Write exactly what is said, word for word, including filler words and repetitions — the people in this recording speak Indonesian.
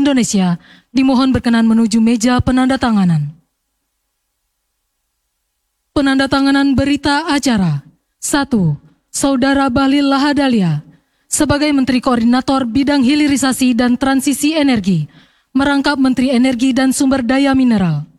Indonesia dimohon berkenan menuju meja penandatanganan. Penandatanganan berita acara. satu. Saudara Bahlil Lahadalia sebagai Menteri Koordinator Bidang Hilirisasi dan Transisi Energi, merangkap Menteri Energi dan Sumber Daya Mineral.